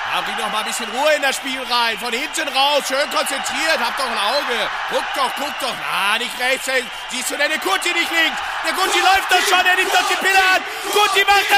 Ja, bring doch mal ein bisschen Ruhe in das Spiel rein. Von hinten raus, schön konzentriert. Hab doch ein Auge. Guck doch. Na, nicht rechts. Siehst du denn den Guti nicht links? Der Guti läuft doch schon, er nimmt doch die Pille an. Guti macht das.